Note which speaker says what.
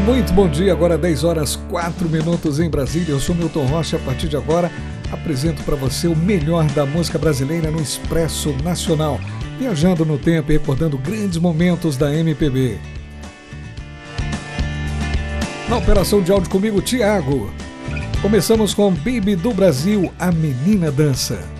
Speaker 1: Muito bom dia, agora 10 horas 4 minutos em Brasília. Eu sou Milton Rocha. A partir de agora apresento para você o melhor da música brasileira no Expresso Nacional, viajando no tempo e recordando grandes momentos da MPB. Na operação de áudio comigo, Thiago. Começamos com Baby do Brasil, A Menina Dança.